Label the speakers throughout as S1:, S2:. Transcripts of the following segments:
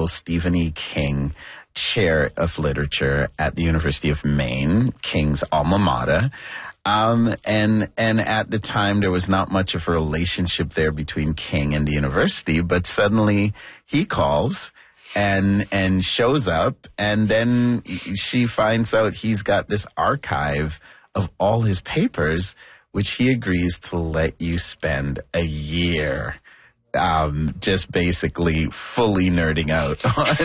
S1: Memorial Stephen E. King Chair of Literature at the University of Maine, King's alma mater. And at the time, there was not much of a relationship there between King and the university, but suddenly he calls and shows up, and then she finds out he's got this archive of all his papers, which he agrees to let you spend a year just basically fully nerding out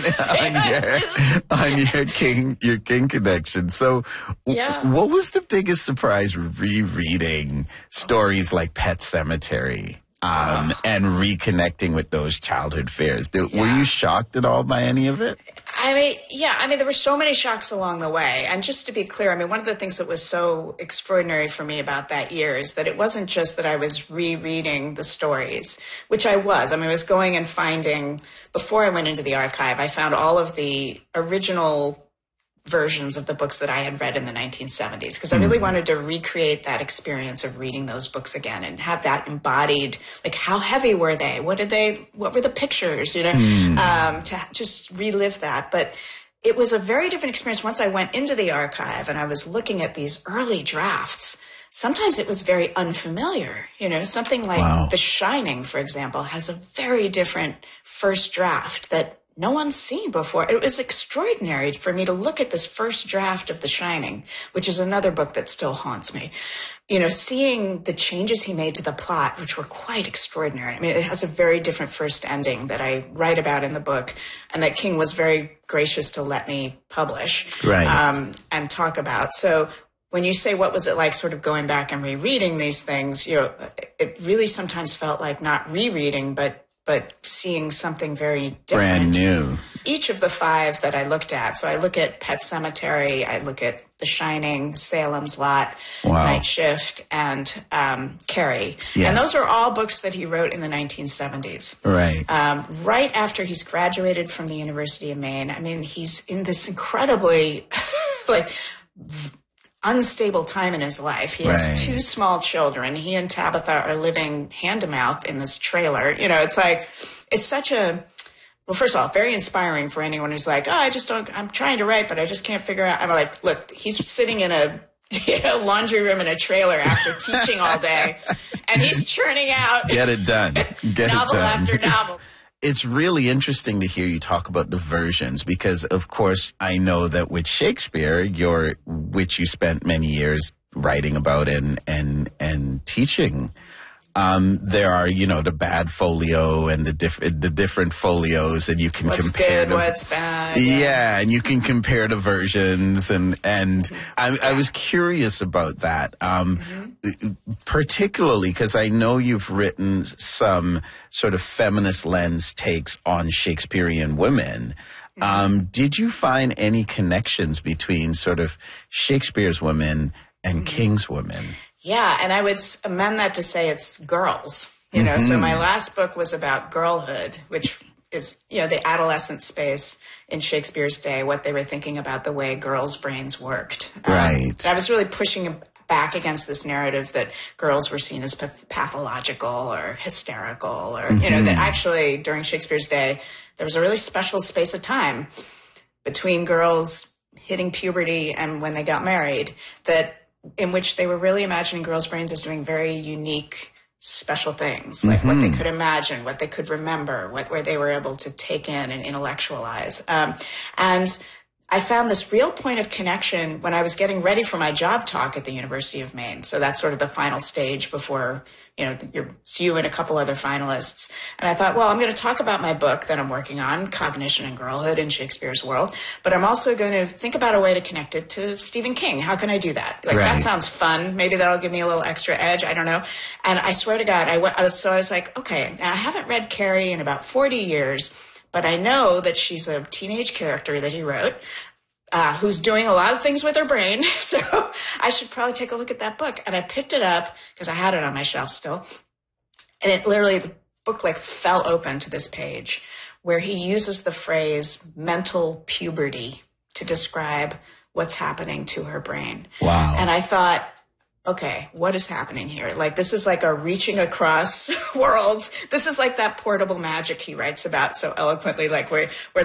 S1: on your King connection. So what was the biggest surprise rereading stories like Pet Sematary and reconnecting with those childhood fears? Were you shocked at all by any of it?
S2: I mean, there were so many shocks along the way. And just to be clear, I mean, one of the things that was so extraordinary for me about that year is that it wasn't just that I was rereading the stories, which I was. I mean, I was going and finding, before I went into the archive, I found all of the original versions of the books that I had read in the 1970s, because I really wanted to recreate that experience of reading those books again and have that embodied, like how heavy were they? What were the pictures, to just relive that. But it was a very different experience once I went into the archive and I was looking at these early drafts. Sometimes it was very unfamiliar, something like The Shining, for example, has a very different first draft that no one's seen before. It was extraordinary for me to look at this first draft of The Shining, which is another book that still haunts me. Seeing the changes he made to the plot, which were quite extraordinary. I mean, it has a very different first ending that I write about in the book, and that King was very gracious to let me publish and talk about. So when you say what was it like sort of going back and rereading these things, it really sometimes felt like not rereading, but seeing something very different.
S1: Brand new.
S2: Each of the 5 that I looked at. So I look at Pet Sematary, I look at The Shining, Salem's Lot, Night Shift, and Carrie. Yes. And those are all books that he wrote in the 1970s.
S1: Right.
S2: Right after he's graduated from the University of Maine. I mean, he's in this incredibly, unstable time in his life. He has 2 small children. He and Tabitha are living hand to mouth in this trailer. It's such a, well, first of all, very inspiring for anyone who's like, I'm trying to write, but I just can't figure out. I'm like, look, he's sitting in a laundry room in a trailer after teaching all day, and he's churning out.
S1: Get it done.
S2: Novel after novel.
S1: It's really interesting to hear you talk about the versions because, of course, I know that with Shakespeare, which you spent many years writing about and teaching, there are, the bad folio and the different folios, and you can
S2: what's
S1: compare
S2: good, what's bad.
S1: Yeah, and you can compare the versions, and I was curious about that, particularly because I know you've written some sort of feminist lens takes on Shakespearean women. Did you find any connections between sort of Shakespeare's women and King's women?
S2: Yeah, and I would amend that to say it's girls, So my last book was about girlhood, which is, the adolescent space in Shakespeare's day, what they were thinking about the way girls' brains worked.
S1: Right.
S2: I was really pushing back against this narrative that girls were seen as pathological or hysterical or, that actually during Shakespeare's day, there was a really special space of time between girls hitting puberty and when they got married in which they were really imagining girls' brains as doing very unique, special things, like what they could imagine, what they could remember, where they were able to take in and intellectualize. And I found this real point of connection when I was getting ready for my job talk at the University of Maine. So that's sort of the final stage before, it's you and a couple other finalists. And I thought, well, I'm going to talk about my book that I'm working on, Cognition and Girlhood in Shakespeare's World, but I'm also going to think about a way to connect it to Stephen King. How can I do that? That sounds fun. Maybe that'll give me a little extra edge. I don't know. And I swear to God, I was like, okay, now I haven't read Carrie in about 40 years, but I know that she's a teenage character that he wrote who's doing a lot of things with her brain. So I should probably take a look at that book. And I picked it up because I had it on my shelf still. And it literally, the book fell open to this page where he uses the phrase mental puberty to describe what's happening to her brain.
S1: Wow.
S2: And I thought, okay, what is happening here? This is like a reaching across worlds. This is like that portable magic he writes about so eloquently, where